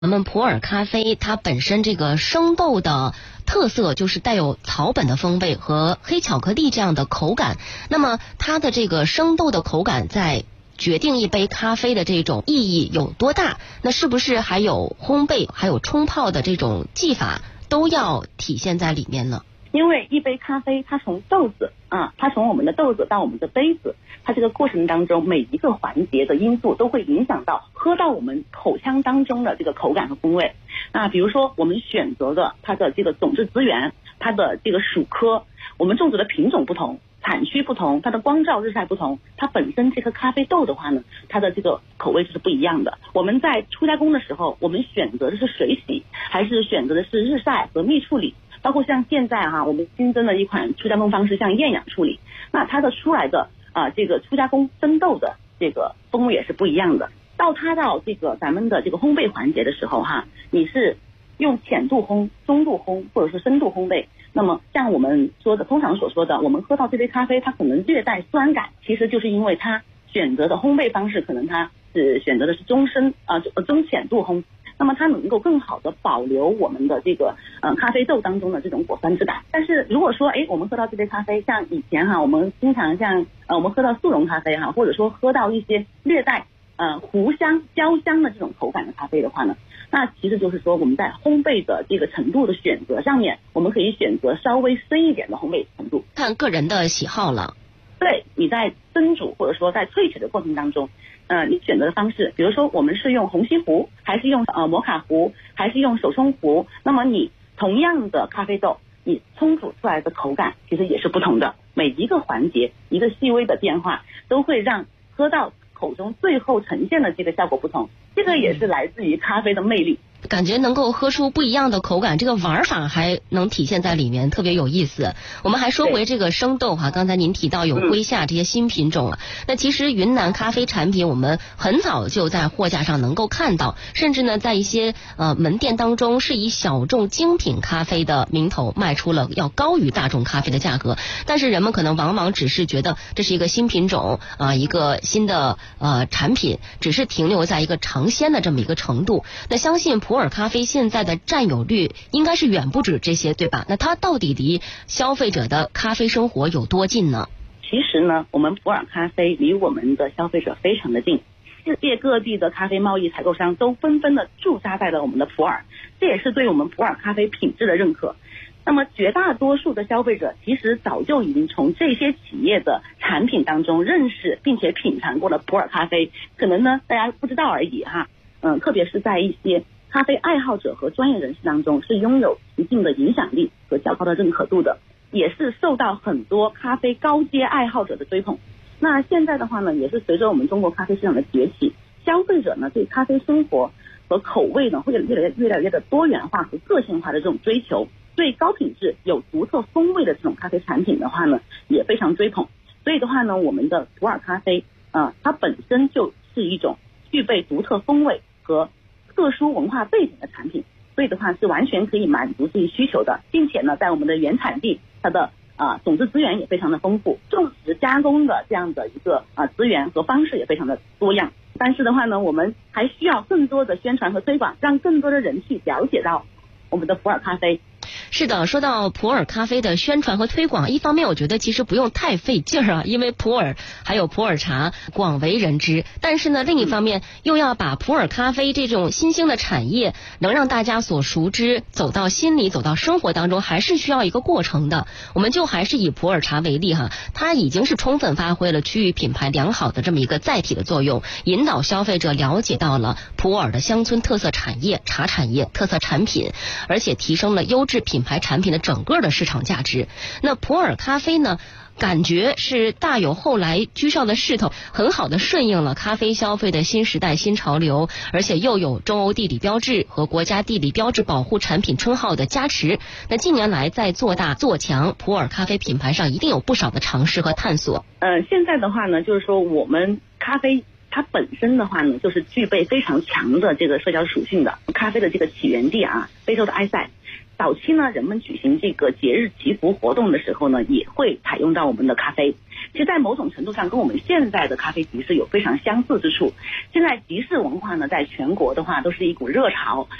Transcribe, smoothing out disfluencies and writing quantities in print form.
咱们普洱咖啡它本身这个生豆的特色就是带有草本的风味和黑巧克力这样的口感，那么它的这个生豆的口感在决定一杯咖啡的这种意义有多大？那是不是还有烘焙还有冲泡的这种技法都要体现在里面呢？ 因为一杯咖啡它从豆子它从我们的豆子到我们的杯子，它这个过程当中每一个环节的因素都会影响到喝到我们口腔当中的这个口感和风味。那比如说我们选择的它的这个种质资源，它的这个属科，我们种植的品种不同，产区不同，它的光照日晒不同，它本身这颗咖啡豆的话呢，它的这个口味就是不一样的。我们在初加工的时候，我们选择的是水洗还是选择的是日晒和密处理，包括像现在我们新增的一款初加工方式，像厌氧处理，那它的出来的这个初加工生豆的这个风味也是不一样的。到这个咱们的这个烘焙环节的时候你是用浅度烘、中度烘或者是深度烘焙。那么像我们通常所说的，我们喝到这杯咖啡它可能略带酸感，其实就是因为它选择的烘焙方式可能它是选择的是中浅度烘，那么它能够更好的保留我们的这个咖啡豆当中的这种果酸质感。但是如果说我们喝到这杯咖啡，像以前我们经常像我们喝到速溶咖啡或者说喝到一些略带糊香、焦香的这种口感的咖啡的话呢，那其实就是说我们在烘焙的这个程度的选择上面，我们可以选择稍微深一点的烘焙程度， 看个人的喜好了。 对，你在蒸煮或者说在萃取的过程当中，你选择的方式，比如说我们是用虹吸壶，还是用摩卡壶，还是用手冲壶，那么你同样的咖啡豆，你冲煮出来的口感其实也是不同的。每一个环节一个细微的变化，都会让喝到口中最后呈现的这个效果不同，这个也是来自于咖啡的魅力。 感觉能够喝出不一样的口感，这个玩法还能体现在里面，特别有意思。我们还说回这个生豆刚才您提到有瑰夏这些新品种那其实云南咖啡产品我们很早就在货架上能够看到，甚至呢在一些门店当中是以小众精品咖啡的名头卖出了要高于大众咖啡的价格，但是人们可能往往只是觉得这是一个新品种一个新的产品，只是停留在一个尝鲜的这么一个程度。那相信普洱咖啡现在的占有率应该是远不止这些，对吧？那它到底离消费者的咖啡生活有多近呢？ 其实呢，我们普洱咖啡离我们的消费者非常的近，世界各地的咖啡贸易采购商都纷纷的驻扎在了我们的普洱，这也是对我们普洱咖啡品质的认可。那么绝大多数的消费者其实早就已经从这些企业的产品当中认识并且品尝过了普洱咖啡，可能呢大家不知道而已特别是在一些咖啡爱好者和专业人士当中是拥有一定的影响力和较高的认可度的，也是受到很多咖啡高阶爱好者的追捧。那现在的话呢，也是随着我们中国咖啡市场的崛起，消费者呢对咖啡生活和口味呢会越来越的多元化和个性化的这种追求，对高品质有独特风味的这种咖啡产品的话呢也非常追捧。所以的话呢，我们的普洱咖啡它本身就是一种具备独特风味和特殊文化背景的产品，所以的话是完全可以满足自己需求的，并且呢在我们的原产地它的种子资源也非常的丰富，种植加工的这样的一个资源和方式也非常的多样。但是的话呢，我们还需要更多的宣传和推广，让更多的人去了解到我们的普洱咖啡。 是的，说到普洱咖啡的宣传和推广，一方面我觉得其实不用太费劲因为普洱还有普洱茶广为人知，但是呢另一方面又要把普洱咖啡这种新兴的产业能让大家所熟知走到心里走到生活当中，还是需要一个过程的。我们就还是以普洱茶为例它已经是充分发挥了区域品牌良好的这么一个载体的作用，引导消费者了解到了普洱的乡村特色产业、茶产业、特色产品，而且提升了优质品牌产品的整个的市场价值。那普洱咖啡呢，感觉是大有后来居上的势头，很好的顺应了咖啡消费的新时代新潮流，而且又有中欧地理标志和国家地理标志保护产品称号的加持。那近年来在做大做强普洱咖啡品牌上一定有不少的尝试和探索。 现在的话呢，就是说我们咖啡它本身的话呢，就是具备非常强的这个社交属性的。咖啡的这个起源地非洲的埃塞，早期呢人们举行这个节日祈福活动的时候呢，也会采用到我们的咖啡。 其实在某种程度上跟我们现在的咖啡集市有非常相似之处。现在集市文化呢，在全国的话都是一股热潮，